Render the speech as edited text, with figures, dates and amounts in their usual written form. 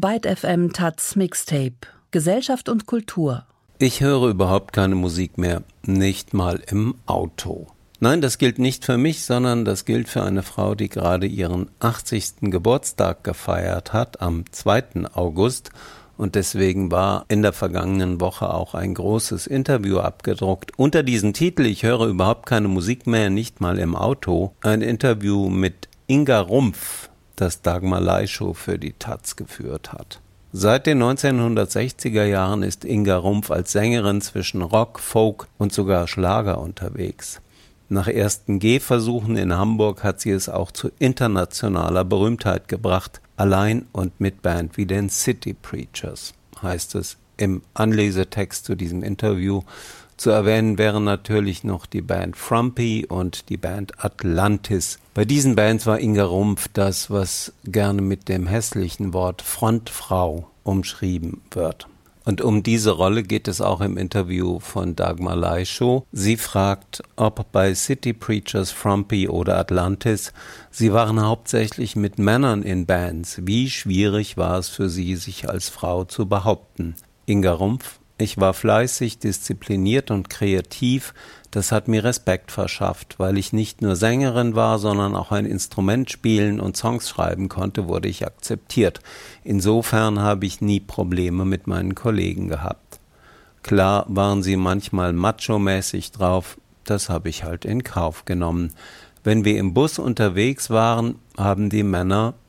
Byte FM taz Mixtape. Gesellschaft und Kultur. Ich höre überhaupt keine Musik mehr, nicht mal im Auto. Nein, das gilt nicht für mich, sondern das gilt für eine Frau, die gerade ihren 80. Geburtstag gefeiert hat, am 2. August. Und deswegen war in der vergangenen Woche auch ein großes Interview abgedruckt. Unter diesem Titel, ich höre überhaupt keine Musik mehr, nicht mal im Auto, ein Interview mit Inga Rumpf, das Dagmar Leischow für die taz geführt hat. Seit den 1960er Jahren ist Inga Rumpf als Sängerin zwischen Rock, Folk und sogar Schlager unterwegs. Nach ersten Gehversuchen in Hamburg hat sie es auch zu internationaler Berühmtheit gebracht, allein und mit Band wie den City Preachers, heißt es im Anlesetext zu diesem Interview. Zu erwähnen wären natürlich noch die Band Frumpy und die Band Atlantis. Bei diesen Bands war Inga Rumpf das, was gerne mit dem hässlichen Wort Frontfrau umschrieben wird. Und um diese Rolle geht es auch im Interview von Dagmar Leischow. Sie fragt, ob bei City Preachers, Frumpy oder Atlantis, sie waren hauptsächlich mit Männern in Bands. Wie schwierig war es für sie, sich als Frau zu behaupten? Inga Rumpf: Ich war fleißig, diszipliniert und kreativ. Das hat mir Respekt verschafft. Weil ich nicht nur Sängerin war, sondern auch ein Instrument spielen und Songs schreiben konnte, wurde ich akzeptiert. Insofern habe ich nie Probleme mit meinen Kollegen gehabt. Klar waren sie manchmal macho-mäßig drauf, das habe ich halt in Kauf genommen. Wenn wir im Bus unterwegs waren, haben die Männer